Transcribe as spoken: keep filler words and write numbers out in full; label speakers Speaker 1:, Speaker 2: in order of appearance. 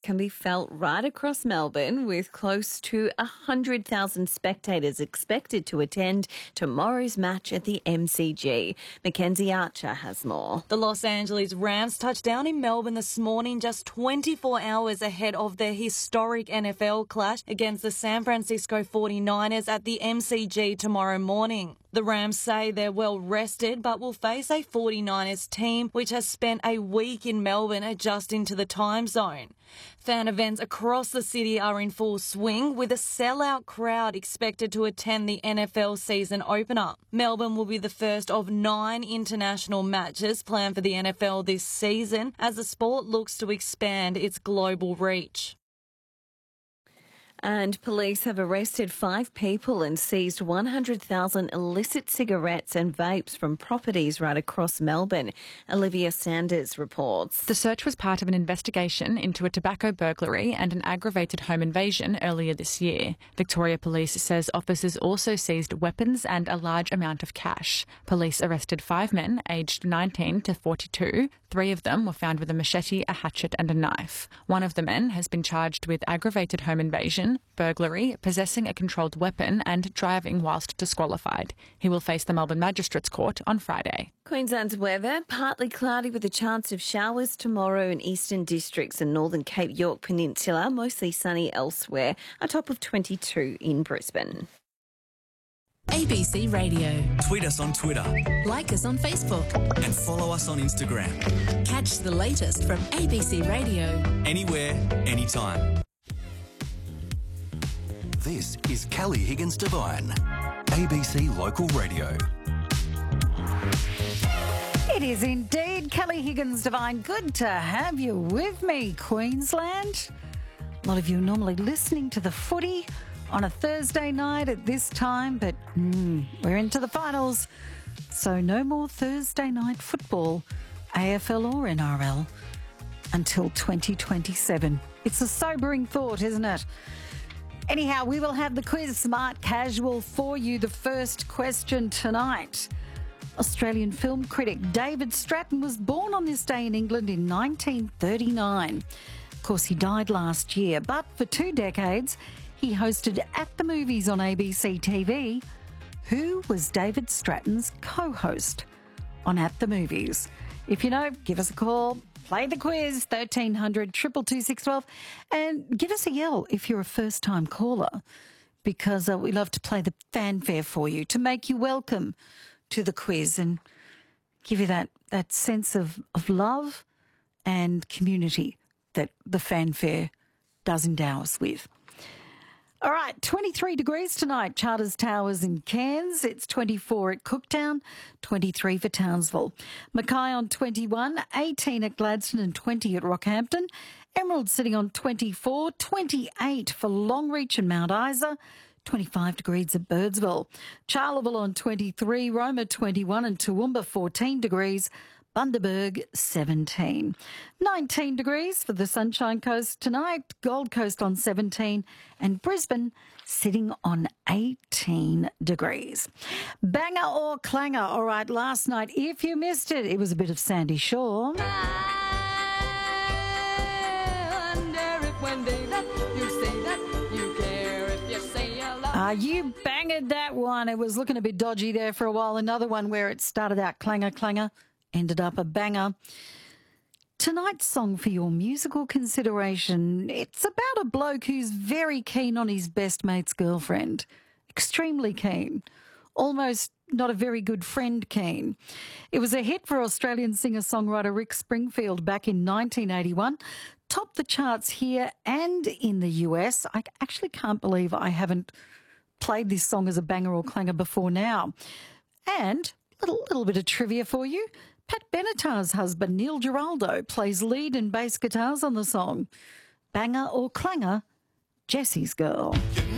Speaker 1: can be felt right across Melbourne, with close to one hundred thousand spectators expected to attend tomorrow's match at the M C G. Mackenzie Archer has more.
Speaker 2: The Los Angeles Rams touched down in Melbourne this morning, just twenty-four hours ahead of their historic N F L clash against the San Francisco forty-niners at the M C G tomorrow morning. The Rams say they're well rested, but will face a forty-niners team which has spent a week in Melbourne adjusting to the time zone. Fan events across the city are in full swing, with a sellout crowd expected to attend the N F L season opener. Melbourne will be the first of nine international matches planned for the N F L this season, as the sport looks to expand its global reach.
Speaker 1: And police have arrested five people and seized one hundred thousand illicit cigarettes and vapes from properties right across Melbourne. Olivia Sanders reports.
Speaker 3: The search was part of an investigation into a tobacco burglary and an aggravated home invasion earlier this year. Victoria Police says officers also seized weapons and a large amount of cash. Police arrested five men aged nineteen to forty-two. Three of them were found with a machete, a hatchet and a knife. One of the men has been charged with aggravated home invasion, burglary, possessing a controlled weapon and driving whilst disqualified. He will face the Melbourne Magistrates Court on Friday.
Speaker 1: Queensland's weather, partly cloudy with a chance of showers tomorrow in eastern districts and northern Cape York Peninsula, mostly sunny elsewhere, a top of twenty-two in Brisbane.
Speaker 4: A B C Radio.
Speaker 5: Tweet us on Twitter.
Speaker 4: Like us on Facebook.
Speaker 5: And follow us on Instagram.
Speaker 4: Catch the latest from A B C Radio.
Speaker 5: Anywhere, anytime.
Speaker 6: This is Kelly Higgins Devine, A B C Local Radio.
Speaker 7: It is indeed Kelly Higgins Devine. Good to have you with me, Queensland. A lot of you are normally listening to the footy on a Thursday night at this time, but mm, we're into the finals. So no more Thursday night football, A F L or N R L, until twenty twenty-seven. It's a sobering thought, isn't it? Anyhow, we will have the quiz Smart Casual for you. The first question tonight. Australian film critic David Stratton was born on this day in England in nineteen thirty-nine. Of course, he died last year, but for two decades, he hosted At the Movies on A B C T V. Who was David Stratton's co-host on At the Movies? If you know, give us a call. Play the quiz, thirteen hundred, two two two, six one two, and give us a yell if you're a first-time caller, because uh, we love to play the fanfare for you to make you welcome to the quiz and give you that, that sense of, of love and community that the fanfare does endow us with. All right, twenty-three degrees tonight, Charters Towers in Cairns. It's twenty-four at Cooktown, twenty-three for Townsville. Mackay on twenty-one, eighteen at Gladstone and twenty at Rockhampton. Emerald sitting on twenty-four, twenty-eight for Longreach and Mount Isa, twenty-five degrees at Birdsville. Charleville on twenty-three, Roma twenty-one and Toowoomba fourteen degrees. Bundaberg seventeen. nineteen degrees for the Sunshine Coast tonight, Gold Coast on seventeen and Brisbane sitting on eighteen degrees. Banger or clanger? All right, last night, if you missed it, it was a bit of Sandy Shaw. Uh, you banged that one. It was looking a bit dodgy there for a while. Another one where it started out clanger, clanger. Ended up a banger. Tonight's song for your musical consideration, it's about a bloke who's very keen on his best mate's girlfriend. Extremely keen. Almost not a very good friend keen. It was a hit for Australian singer-songwriter Rick Springfield back in nineteen eighty-one. Topped the charts here and in the U S. I actually can't believe I haven't played this song as a banger or clanger before now. And a little, little bit of trivia for you. Pat Benatar's husband, Neil Giraldo, plays lead and bass guitars on the song. Banger or clanger, Jessie's Girl.